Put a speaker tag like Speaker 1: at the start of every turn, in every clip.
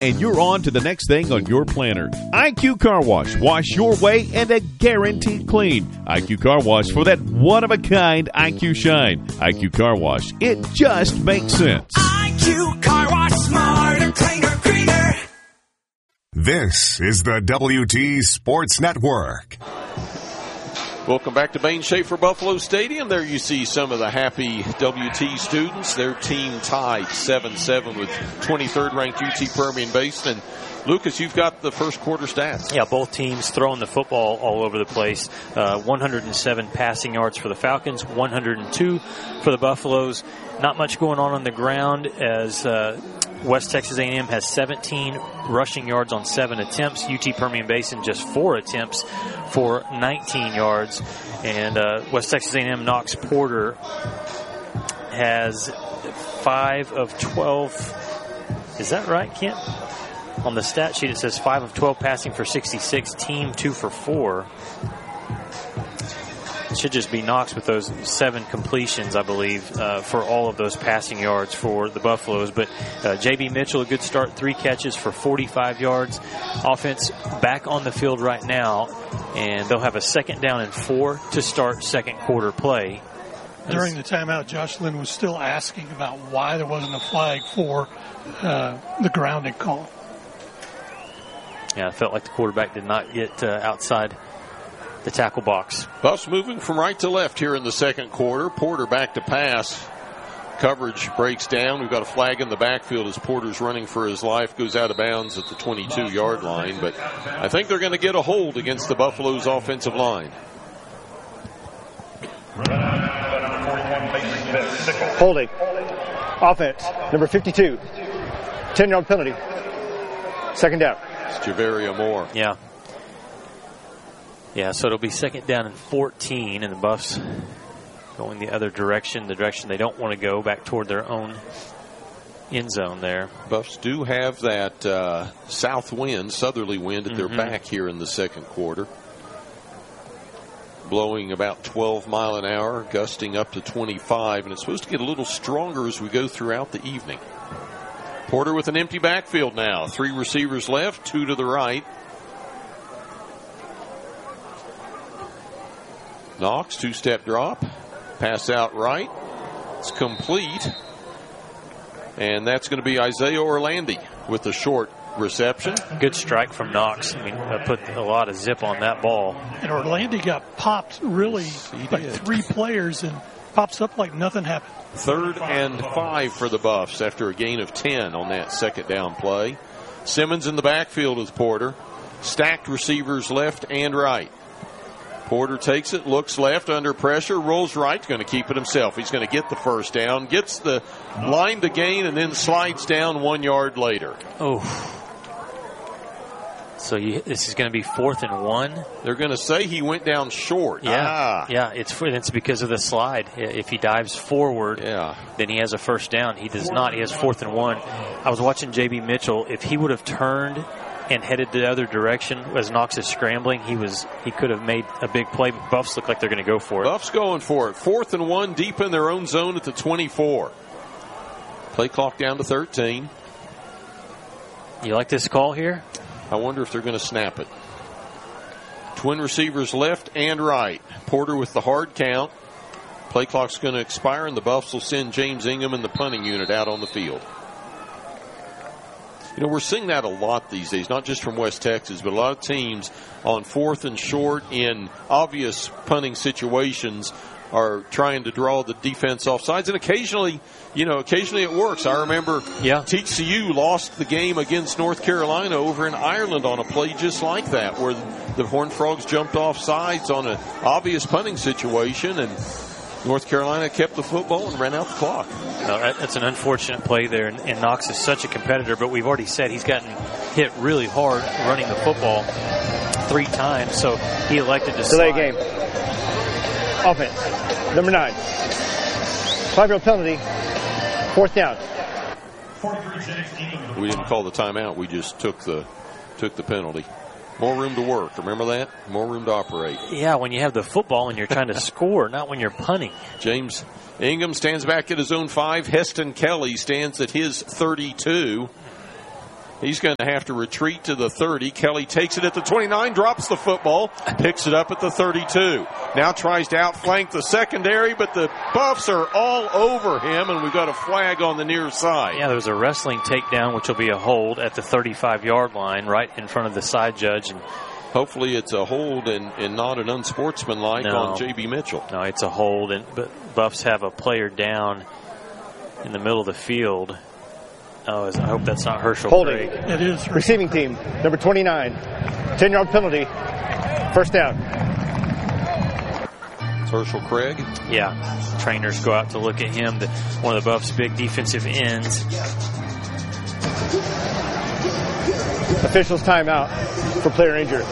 Speaker 1: and you're on to the next thing on your planner. IQ Car Wash. Wash your way and a guaranteed clean. IQ Car Wash for that one-of-a-kind IQ shine. IQ Car Wash. It just makes sense.
Speaker 2: IQ Car Wash. Smarter, cleaner, greener.
Speaker 3: This is the WT Sports Network.
Speaker 4: Welcome back to Bain Schaefer Buffalo Stadium. There you see some of the happy WT students. Their team tied 7-7 with 23rd ranked UT Permian Basin. And Lucas, you've got the first quarter stats.
Speaker 5: Yeah, both teams throwing the football all over the place. 107 passing yards for the Falcons, 102 for the Buffaloes. Not much going on the ground as West Texas A&M has 17 rushing yards on 7 attempts. UT Permian Basin just 4 attempts for 19 yards. And West Texas A&M Knox Porter has 5 of 12. Is that right, Kent? On the stat sheet, it says 5 of 12 passing for 66. Team 2 for 4. It should just be Knox with those 7 completions, I believe, for all of those passing yards for the Buffaloes. But J.B. Mitchell, a good start, 3 catches for 45 yards. Offense back on the field right now, and they'll have a 2nd down and 4 to start second quarter play.
Speaker 6: During the timeout, Josh Lynn was still asking about why there wasn't a flag for the grounding call.
Speaker 5: Yeah, it felt like the quarterback did not get outside the tackle box.
Speaker 4: Buffs moving from right to left here in the second quarter. Porter back to pass. Coverage breaks down. We've got a flag in the backfield as Porter's running for his life. Goes out of bounds at the 22-yard line. But I think they're going to get a hold against the Buffalo's offensive line.
Speaker 7: Holding. Offense. Number 52. 10-yard penalty. 2nd down.
Speaker 4: It's Javaria Moore.
Speaker 5: Yeah. Yeah, so it'll be 2nd down and 14, and the Buffs going the other direction, the direction they don't want to go, back toward their own end zone there.
Speaker 4: Buffs do have that south wind, southerly wind at their back here in the second quarter. Blowing about 12 mile an hour, gusting up to 25, and it's supposed to get a little stronger as we go throughout the evening. Porter with an empty backfield now. 3 receivers left, 2 to the right. Knox, 2-step drop. Pass out right. It's complete. And that's going to be Isaiah Orlandi with the short reception.
Speaker 5: Good strike from Knox. I mean, put a lot of zip on that ball.
Speaker 6: And Orlandi got popped really like 3 players and pops up like nothing happened.
Speaker 4: 3rd and 5 for the Buffs after a gain of 10 on that 2nd down play. Simmons in the backfield with Porter. Stacked receivers left and right. Porter takes it, looks left under pressure, rolls right, going to keep it himself. He's going to get the 1st down, gets the line to gain, and then slides down 1 yard later.
Speaker 5: Oh. So this is going to be 4th and 1.
Speaker 4: They're going to say he went down short.
Speaker 5: Yeah, yeah. It's because of the slide. If he dives forward, then he has a 1st down. He does not. He has 4th and 1. I was watching J.B. Mitchell. If he would have turned and headed the other direction as Knox is scrambling, he could have made a big play. But Buffs look like they're going to go for it.
Speaker 4: Buffs going for it. 4th and 1 deep in their own zone at the 24. Play clock down to 13.
Speaker 5: You like this call here?
Speaker 4: I wonder if they're going to snap it. Twin receivers left and right. Porter with the hard count. Play clock's going to expire, and the Buffs will send James Ingham and the punting unit out on the field. You know, we're seeing that a lot these days, not just from West Texas, but a lot of teams on 4th and short in obvious punting situations are trying to draw the defense off sides. And occasionally it works. I remember TCU lost the game against North Carolina over in Ireland on a play just like that, where the Horned Frogs jumped off sides on an obvious punting situation, and North Carolina kept the football and ran out the clock.
Speaker 5: No, that's an unfortunate play there, and Knox is such a competitor, but we've already said he's gotten hit really hard running the football 3 times, so he elected to
Speaker 7: delay
Speaker 5: slide.
Speaker 7: Game. Offense. Number 9. 5-yard penalty. 4th down.
Speaker 4: We didn't call the timeout. We just took the penalty. More room to work. Remember that? More room to operate.
Speaker 5: Yeah, when you have the football and you're trying to score, not when you're punting.
Speaker 4: James Ingham stands back at his own 5. Heston Kelly stands at his 32. He's going to have to retreat to the 30. Kelly takes it at the 29, drops the football, picks it up at the 32. Now tries to outflank the secondary, but the Buffs are all over him, and we've got a flag on the near side.
Speaker 5: Yeah, there was a wrestling takedown, which will be a hold at the 35-yard line right in front of the side judge. And
Speaker 4: hopefully it's a hold and not an unsportsmanlike on J.B. Mitchell.
Speaker 5: No, it's a hold, but Buffs have a player down in the middle of the field. Oh, I hope that's not Herschel
Speaker 7: Holding.
Speaker 5: Craig.
Speaker 6: It is.
Speaker 7: Receiving team, number 29. 10-yard penalty. First down.
Speaker 4: It's Herschel Craig.
Speaker 5: Yeah. Trainers go out to look at him, one of the Buffs' big defensive ends.
Speaker 7: Officials timeout for player injured.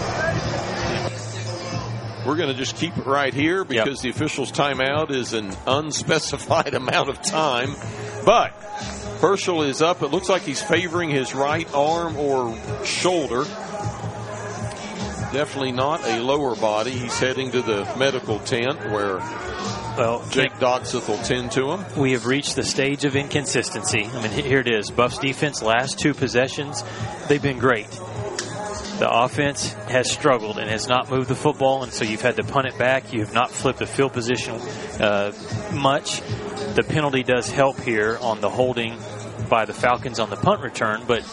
Speaker 4: We're going to just keep it right here because the officials' timeout is an unspecified amount of time. But Herschel is up. It looks like he's favoring his right arm or shoulder. Definitely not a lower body. He's heading to the medical tent where Jake Dodseth will tend to him.
Speaker 5: We have reached the stage of inconsistency. I mean, here it is. Buffs defense, last 2 possessions, they've been great. The offense has struggled and has not moved the football, and so you've had to punt it back. You have not flipped the field position much. The penalty does help here on the holding by the Falcons on the punt return, but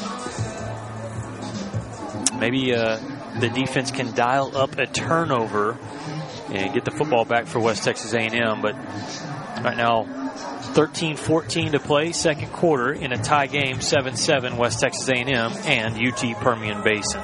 Speaker 5: maybe the defense can dial up a turnover and get the football back for West Texas A&M. But right now, 13-14 to play, second quarter in a tie game, 7-7 West Texas A&M and UT Permian Basin.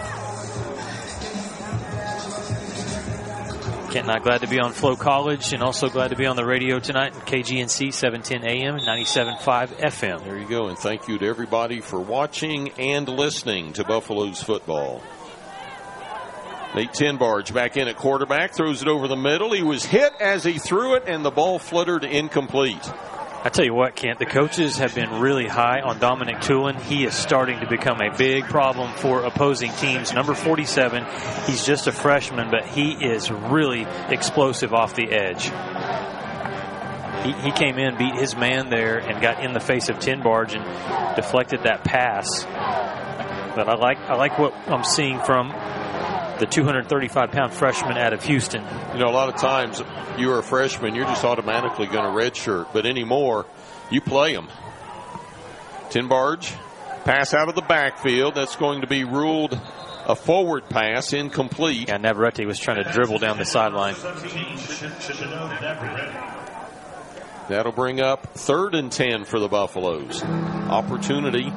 Speaker 5: Kent and I glad to be on Flow College and also glad to be on the radio tonight at KGNC 710 AM, 97.5 FM.
Speaker 4: There you go, and thank you to everybody for watching and listening to Buffaloes football. Nate Tinbarge back in at quarterback, throws it over the middle. He was hit as he threw it, and the ball fluttered incomplete.
Speaker 5: I tell you what, Kent, the coaches have been really high on Dominic Tulin. He is starting to become a big problem for opposing teams. Number 47, he's just a freshman, but he is really explosive off the edge. He came in, beat his man there, and got in the face of Tinbarge and deflected that pass. But I like what I'm seeing from the 235-pound freshman out of Houston.
Speaker 4: You know, a lot of times you're a freshman, you're just automatically going to redshirt. But anymore, you play them. Tinbarge, pass out of the backfield. That's going to be ruled a forward pass, incomplete.
Speaker 5: Yeah, Navarrete was trying to dribble down the sideline.
Speaker 4: That'll bring up 3rd and 10 for the Buffaloes. Opportunity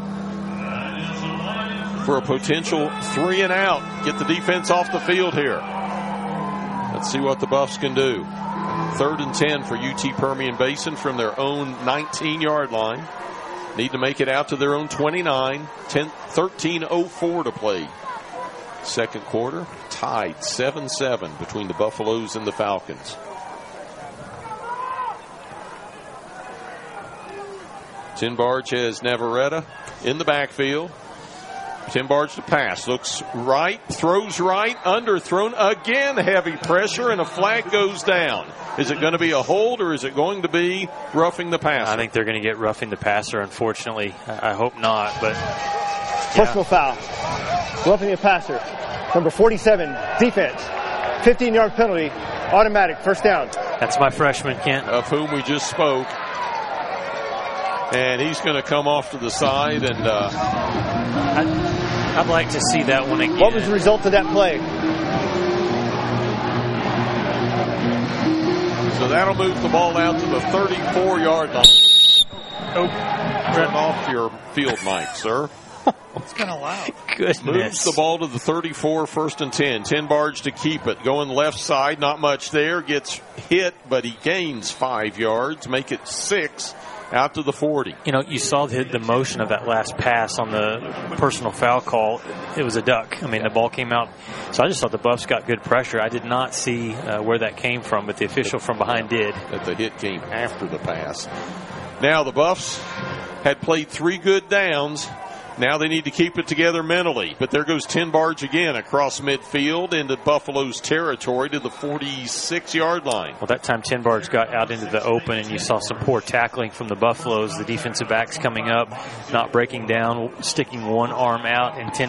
Speaker 4: for a potential 3 and out. Get the defense off the field here. Let's see what the Buffs can do. 3rd and 10 for UT Permian Basin from their own 19-yard line. Need to make it out to their own 29. 13:04 to play. Second quarter, tied 7-7 between the Buffaloes and the Falcons. Tinbarge has Navarrete in the backfield. Tinbarge to pass. Looks right. Throws right. Underthrown. Again, heavy pressure, and a flag goes down. Is it going to be a hold, or is it going to be roughing the passer?
Speaker 5: I think they're going to get roughing the passer, unfortunately. I hope not, but...
Speaker 7: Personal foul. Roughing the passer. Number 47, defense. 15-yard penalty. Automatic. First down.
Speaker 5: That's my freshman, Kent.
Speaker 4: Of whom we just spoke. And he's going to come off to the side, and
Speaker 5: I'd like to see that one again.
Speaker 7: What was the result of that play?
Speaker 4: So that'll move the ball out to the 34-yard line. Turn off your field mic, sir.
Speaker 6: It's kind of loud.
Speaker 5: Goodness.
Speaker 4: Moves the ball to the 34, 1st and 10. Tinbarge to keep it. Going left side, not much there. Gets hit, but he gains 5 yards. Make it 6. Out to the 40.
Speaker 5: You know, you saw the motion of that last pass on the personal foul call. It was a duck. I mean, the ball came out. So I just thought the Buffs got good pressure. I did not see where that came from, but the official from behind did.
Speaker 4: That the hit came after the pass. Now the Buffs had played 3 good downs. Now they need to keep it together mentally. But there goes Tenbarge again across midfield into Buffalo's territory to the 46-yard line.
Speaker 5: Well, that time Tenbarge got out into the open, and you saw some poor tackling from the Buffaloes. The defensive backs coming up, not breaking down, sticking one arm out, and